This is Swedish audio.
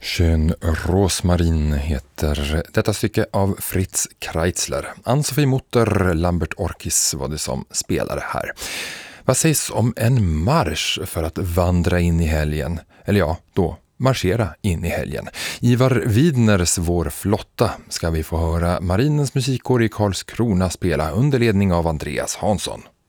Schön Rosmarin heter detta stycke av Fritz Kreizler. Ann-Sofie Mutter, Lambert Orkis var det som spelade här. Vad sägs om en marsch för att vandra in i helgen? Eller ja, då marschera in i helgen. Ivar Widners Vår flotta ska vi få höra Marinens musikkår i Karlskrona spela under ledning av Andreas Hansson.